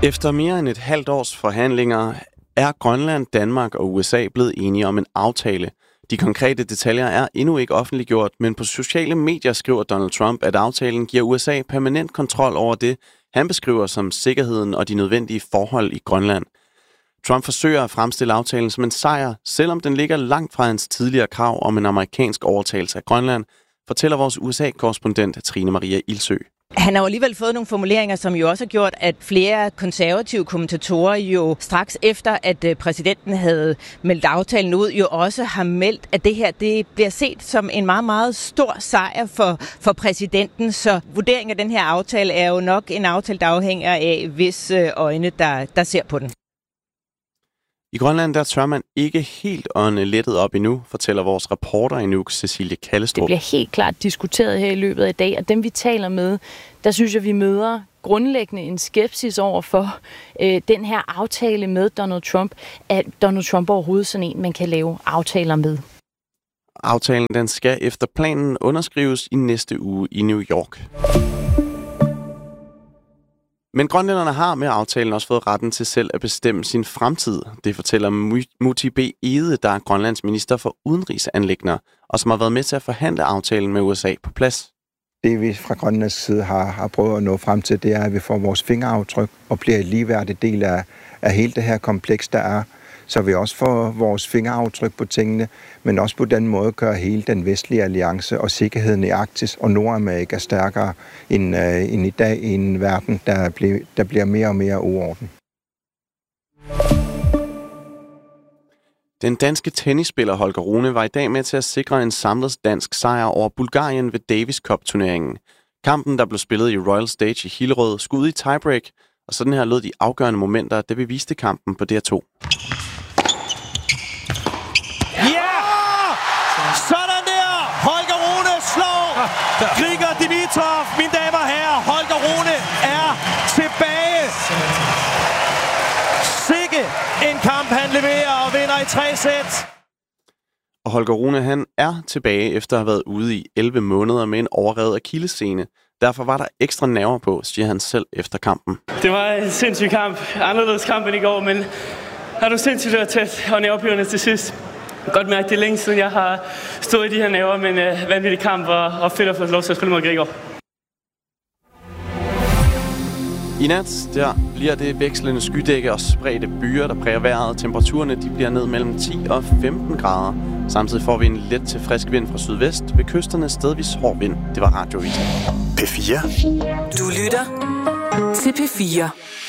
Efter mere end et halvt års forhandlinger er Grønland, Danmark og USA blevet enige om en aftale. De konkrete detaljer er endnu ikke offentliggjort, men på sociale medier skriver Donald Trump, at aftalen giver USA permanent kontrol over det, han beskriver som sikkerheden og de nødvendige forhold i Grønland. Trump forsøger at fremstille aftalen som en sejr, selvom den ligger langt fra hans tidligere krav om en amerikansk overtagelse af Grønland, fortæller vores USA-korrespondent Trine Maria Ilsø. Han har jo alligevel fået nogle formuleringer, som jo også har gjort, at flere konservative kommentatorer jo straks efter, at præsidenten havde meldt aftalen ud, jo også har meldt, at det her det bliver set som en meget, meget stor sejr for præsidenten. Så vurderingen af den her aftale er jo nok en aftale, der afhænger af, hvis øjne, der ser på den. I Grønland der tør man ikke helt ånde lettet op endnu, fortæller vores reporter i Nuuk, Cecilie Kallestrup. Det bliver helt klart diskuteret her i løbet af dag, og dem vi taler med, der synes jeg, vi møder grundlæggende en skepsis over for den her aftale med Donald Trump, at Donald Trump overhovedet sådan en, man kan lave aftaler med. Aftalen den skal efter planen underskrives i næste uge i New York. Men grønlænderne har med aftalen også fået retten til selv at bestemme sin fremtid. Det fortæller Muti B. Ede, der er Grønlands minister for udenrigsanliggender, og som har været med til at forhandle aftalen med USA på plads. Det vi fra Grønlands side har prøvet at nå frem til, det er, at vi får vores fingeraftryk og bliver en ligeværdig del af hele det her kompleks, der er. Så vi også får vores fingeraftryk på tingene, men også på den måde gør hele den vestlige alliance og sikkerheden i Arktis og Nordamerika stærkere end i dag i en verden, der bliver mere og mere uorden. Den danske tennisspiller Holger Rune var i dag med til at sikre en samlet dansk sejr over Bulgarien ved Davis Cup-turneringen. Kampen, der blev spillet i Royal Stage i Hillerød, skulle ud i tiebreak, og sådan her lød de afgørende momenter, da vi viste kampen på DR2. Sådan der! Holger Rune slår Grigor Dimitrov. Mine damer og herrer, Holger Rune er tilbage. Sikke en kamp, han leverer og vinder i 3 sæt. Og Holger Rune, han er tilbage efter at have været ude i 11 måneder med en overrevet akillessene. Derfor var der ekstra nerver på, siger han selv efter kampen. Det var en sindssyg kamp. Anderledes kamp end i går, men har du sindssygt været tæt og nervepirrende til sidst. Godt mærke, det er længe siden, jeg har stået i de her nerver, men vanvittig kamp og fedt at få lov til at spille mod Grigor. I nat der bliver det vekslende skydække og spredte byer, der præger vejret. Temperaturerne de bliver ned mellem 10 og 15 grader. Samtidig får vi en let til frisk vind fra sydvest. Ved kysterne stedvis hård vind. Det var Radioavisen. P4. Du lytter til P4.